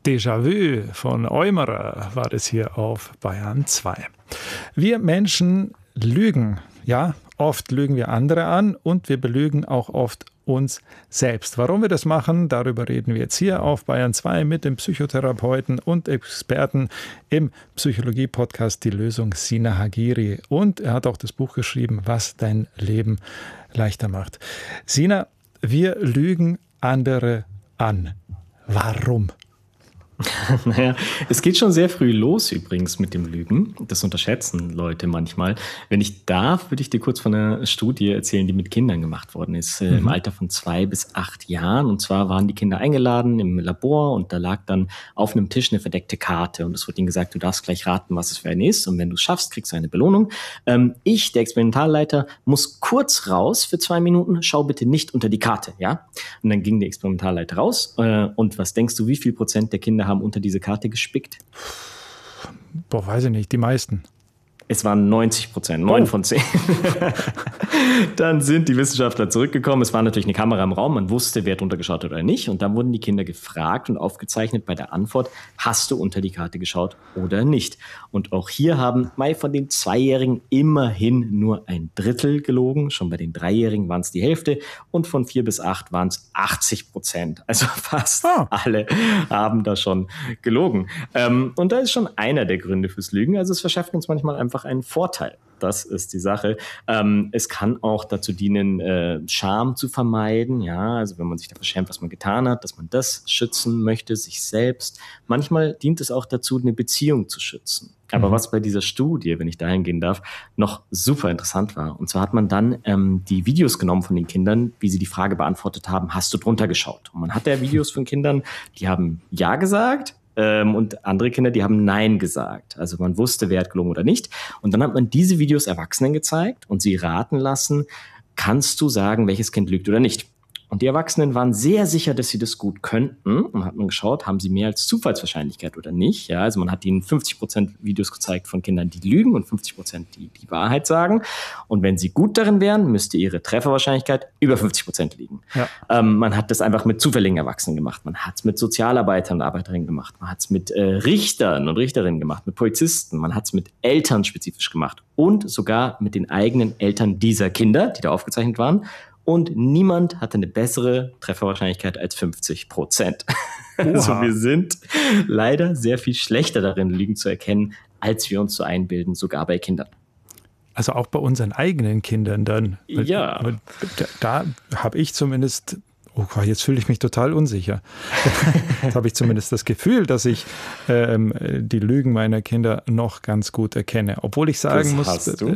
Déjà-vu von Eumerer war das hier auf Bayern 2. Wir Menschen lügen, ja, oft lügen wir andere an und wir belügen auch oft uns selbst. Warum wir das machen, darüber reden wir jetzt hier auf Bayern 2 mit dem Psychotherapeuten und Experten im Psychologie-Podcast Die Lösung, Sina Hagiri. Und er hat auch das Buch geschrieben, was dein Leben leichter macht. Sina, wir lügen andere an. Warum? Naja, es geht schon sehr früh los übrigens mit dem Lügen. Das unterschätzen Leute manchmal. Wenn ich darf, würde ich dir kurz von einer Studie erzählen, die mit Kindern gemacht worden ist, im Alter von 2 bis 8 Jahren. Und zwar waren die Kinder eingeladen im Labor und da lag dann auf einem Tisch eine verdeckte Karte. Und es wurde ihnen gesagt, du darfst gleich raten, was es für eine ist. Und wenn du es schaffst, kriegst du eine Belohnung. Ich, der Experimentalleiter, muss kurz raus für 2 Minuten. Schau bitte nicht unter die Karte, ja? Und dann ging der Experimentalleiter raus. Und was denkst du, wie viel Prozent der Kinder haben unter diese Karte gespickt? Boah, weiß ich nicht, die meisten. Es waren 90%, 9 von 10. Dann sind die Wissenschaftler zurückgekommen. Es war natürlich eine Kamera im Raum. Man wusste, wer drunter geschaut hat oder nicht. Und dann wurden die Kinder gefragt und aufgezeichnet bei der Antwort, hast du unter die Karte geschaut oder nicht? Und auch hier haben von den 2-Jährigen immerhin nur ein Drittel gelogen. Schon bei den 3-Jährigen waren es die Hälfte. Und von 4 bis 8 waren es 80%. Also fast alle haben da schon gelogen. Und da ist schon einer der Gründe fürs Lügen. Also es verschafft uns manchmal einfach einen Vorteil. Das ist die Sache. Es kann auch dazu dienen, Scham zu vermeiden. Ja, also wenn man sich dafür schämt, was man getan hat, dass man das schützen möchte, sich selbst. Manchmal dient es auch dazu, eine Beziehung zu schützen. Aber was bei dieser Studie, wenn ich dahin gehen darf, noch super interessant war. Und zwar hat man dann die Videos genommen von den Kindern, wie sie die Frage beantwortet haben, hast du drunter geschaut? Und man hat ja Videos von Kindern, die haben Ja gesagt. Und andere Kinder, die haben Nein gesagt. Also man wusste, wer hat gelogen oder nicht. Und dann hat man diese Videos Erwachsenen gezeigt und sie raten lassen, kannst du sagen, welches Kind lügt oder nicht? Und die Erwachsenen waren sehr sicher, dass sie das gut könnten. Und hat man geschaut, haben sie mehr als Zufallswahrscheinlichkeit oder nicht. Ja, also man hat ihnen 50% Videos gezeigt von Kindern, die lügen und 50%, die die Wahrheit sagen. Und wenn sie gut darin wären, müsste ihre Trefferwahrscheinlichkeit über 50% liegen. Ja. Man hat das einfach mit zufälligen Erwachsenen gemacht. Man hat es mit Sozialarbeitern und Arbeiterinnen gemacht. Man hat es mit Richtern und Richterinnen gemacht, mit Polizisten. Man hat es mit Eltern spezifisch gemacht. Und sogar mit den eigenen Eltern dieser Kinder, die da aufgezeichnet waren. Und niemand hatte eine bessere Trefferwahrscheinlichkeit als 50%. Also wir sind leider sehr viel schlechter darin, Lügen zu erkennen, als wir uns so einbilden, sogar bei Kindern. Also auch bei unseren eigenen Kindern dann. Ja. Da habe ich zumindest... Oh Gott, jetzt fühle ich mich total unsicher. Jetzt habe ich zumindest das Gefühl, dass ich die Lügen meiner Kinder noch ganz gut erkenne. Obwohl ich sagen muss,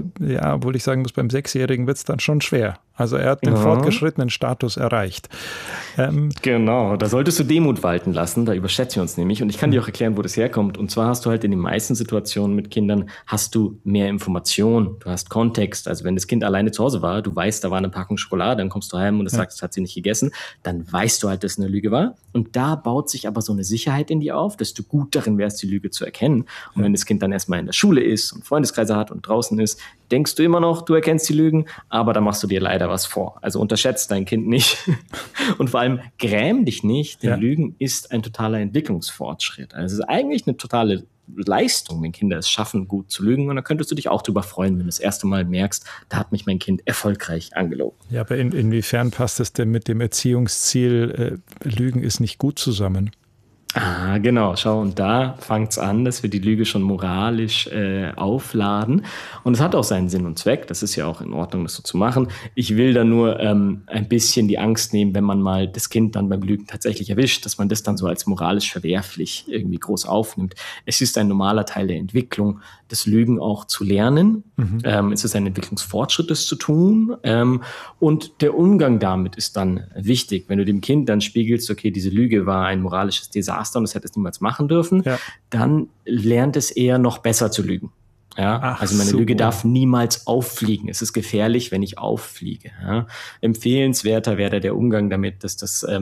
beim 6-Jährigen wird es dann schon schwer. Also er hat den fortgeschrittenen Status erreicht. Genau, da solltest du Demut walten lassen, da überschätzen wir uns nämlich. Und ich kann dir auch erklären, wo das herkommt. Und zwar hast du halt in den meisten Situationen mit Kindern, hast du mehr Information, du hast Kontext. Also wenn das Kind alleine zu Hause war, du weißt, da war eine Packung Schokolade, dann kommst du heim und es sagt, das hat sie nicht gegessen, dann weißt du halt, dass es eine Lüge war. Und da baut sich aber so eine Sicherheit in dir auf, dass du gut darin wärst, die Lüge zu erkennen. Und wenn das Kind dann erstmal in der Schule ist und Freundeskreise hat und draußen ist, denkst du immer noch, du erkennst die Lügen, aber da machst du dir leider was vor. Also unterschätzt dein Kind nicht und vor allem gräm dich nicht, denn Lügen ist ein totaler Entwicklungsfortschritt. Also es ist eigentlich eine totale Leistung, wenn Kinder es schaffen, gut zu lügen. Und da könntest du dich auch drüber freuen, wenn du das erste Mal merkst, da hat mich mein Kind erfolgreich angelogen. Ja, aber inwiefern passt es denn mit dem Erziehungsziel, Lügen ist nicht gut zusammen? Ah, genau. Schau, und da fängt's an, dass wir die Lüge schon moralisch aufladen. Und es hat auch seinen Sinn und Zweck. Das ist ja auch in Ordnung, das so zu machen. Ich will da nur ein bisschen die Angst nehmen, wenn man mal das Kind dann beim Lügen tatsächlich erwischt, dass man das dann so als moralisch verwerflich irgendwie groß aufnimmt. Es ist ein normaler Teil der Entwicklung, das Lügen auch zu lernen. Es ist ein Entwicklungsfortschritt, das zu tun. Und der Umgang damit ist dann wichtig. Wenn du dem Kind dann spiegelst, okay, diese Lüge war ein moralisches Desaster und das hätte es niemals machen dürfen, dann lernt es eher noch besser zu lügen. Ja, also meine Lüge darf niemals auffliegen. Es ist gefährlich, wenn ich auffliege. Ja. Empfehlenswerter wäre der Umgang damit, dass das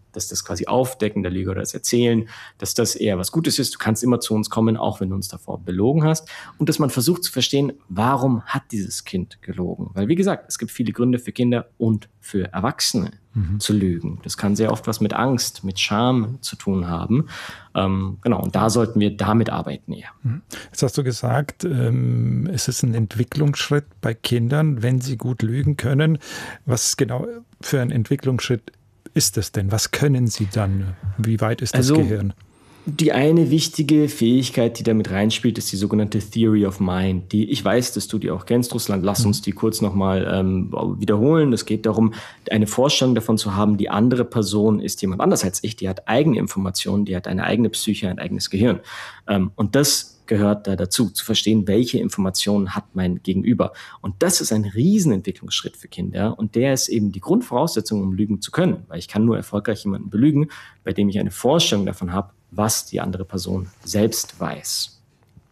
dass das quasi Aufdecken der Lüge oder das Erzählen, dass das eher was Gutes ist. Du kannst immer zu uns kommen, auch wenn du uns davor belogen hast. Und dass man versucht zu verstehen, warum hat dieses Kind gelogen? Weil, wie gesagt, es gibt viele Gründe für Kinder und für Erwachsene zu lügen. Das kann sehr oft was mit Angst, mit Scham zu tun haben. Genau, und da sollten wir damit arbeiten eher. Jetzt hast du gesagt, es ist ein Entwicklungsschritt bei Kindern, wenn sie gut lügen können. Was genau für ein Entwicklungsschritt ist es denn? Was können sie dann? Wie weit ist das Gehirn? Die eine wichtige Fähigkeit, die da mit reinspielt, ist die sogenannte Theory of Mind. Ich weiß, dass du die auch kennst, Russland. Lass uns die kurz nochmal wiederholen. Es geht darum, eine Vorstellung davon zu haben, die andere Person ist jemand anders als ich. Die hat eigene Informationen, die hat eine eigene Psyche, ein eigenes Gehirn. Und das gehört da dazu, zu verstehen, welche Informationen hat mein Gegenüber. Und das ist ein Riesenentwicklungsschritt für Kinder. Und der ist eben die Grundvoraussetzung, um lügen zu können. Weil ich kann nur erfolgreich jemanden belügen, bei dem ich eine Vorstellung davon habe, was die andere Person selbst weiß.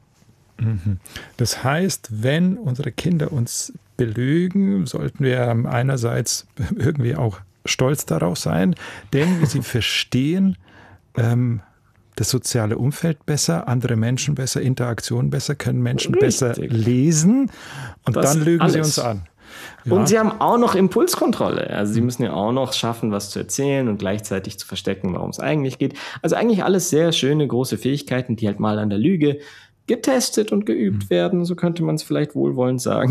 Das heißt, wenn unsere Kinder uns belügen, sollten wir einerseits irgendwie auch stolz darauf sein, denn sie verstehen das soziale Umfeld besser, andere Menschen besser, Interaktion besser, können Menschen besser lesen und das dann lügen sie uns an. Ja. Und sie haben auch noch Impulskontrolle. Also sie müssen ja auch noch schaffen, was zu erzählen und gleichzeitig zu verstecken, worum es eigentlich geht. Also eigentlich alles sehr schöne, große Fähigkeiten, die halt mal an der Lüge getestet und geübt werden, so könnte man es vielleicht wohlwollend sagen.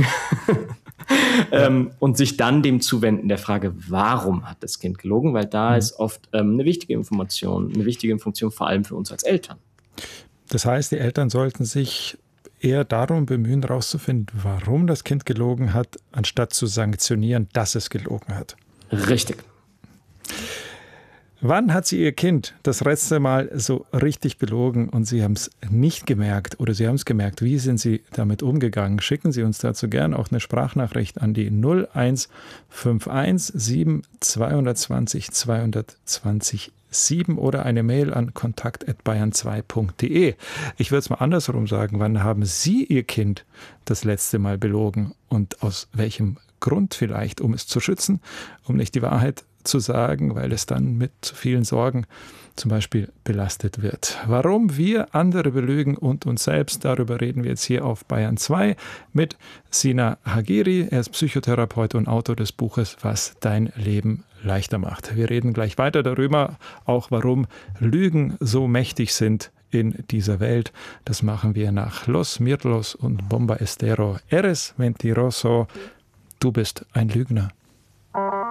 Und sich dann dem zuwenden der Frage, warum hat das Kind gelogen? Weil da ist oft eine wichtige Information vor allem für uns als Eltern. Das heißt, die Eltern sollten sich eher darum bemühen, herauszufinden, warum das Kind gelogen hat, anstatt zu sanktionieren, dass es gelogen hat. Richtig. Wann hat sie ihr Kind das letzte Mal so richtig belogen und Sie haben es nicht gemerkt oder Sie haben es gemerkt? Wie sind Sie damit umgegangen? Schicken Sie uns dazu gern auch eine Sprachnachricht an die 0151 7 220 220 7 oder eine Mail an kontakt@bayern2.de. Ich würde es mal andersrum sagen. Wann haben Sie Ihr Kind das letzte Mal belogen und aus welchem Grund vielleicht? Um es zu schützen, um nicht die Wahrheit zu sagen, weil es dann mit zu vielen Sorgen zum Beispiel belastet wird. Warum wir andere belügen und uns selbst, darüber reden wir jetzt hier auf Bayern 2 mit Sina Hagiri. Er ist Psychotherapeut und Autor des Buches Was dein Leben leichter macht. Wir reden gleich weiter darüber, auch warum Lügen so mächtig sind in dieser Welt. Das machen wir nach Los Mirlos und Bomba Estero. Eres mentiroso. Du bist ein Lügner.